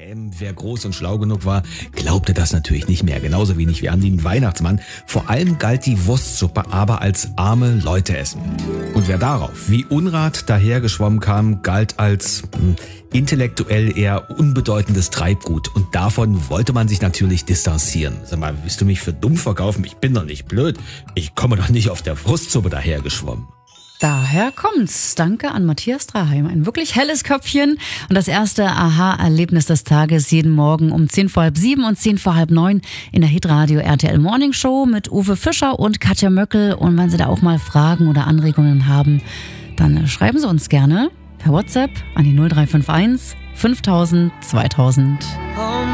Wer groß und schlau genug war, glaubte das natürlich nicht mehr. Genauso wenig wie an den Weihnachtsmann. Vor allem galt die Wurstsuppe aber als arme Leute-Essen. Und wer darauf wie Unrat dahergeschwommen kam, galt als intellektuell eher unbedeutendes Treibgut. Und davon wollte man sich natürlich distanzieren. Sag mal, willst du mich für dumm verkaufen? Ich bin doch nicht blöd. Ich komme doch nicht auf der Wurstsuppe dahergeschwommen. Daher kommt's. Danke an Matthias Draheim. Ein wirklich helles Köpfchen. Und das erste Aha-Erlebnis des Tages jeden Morgen um 7:10 und 8:10 in der Hitradio RTL Morning Show mit Uwe Fischer und Katja Möckel. Und wenn Sie da auch mal Fragen oder Anregungen haben, dann schreiben Sie uns gerne per WhatsApp an die 0351 5000 2000.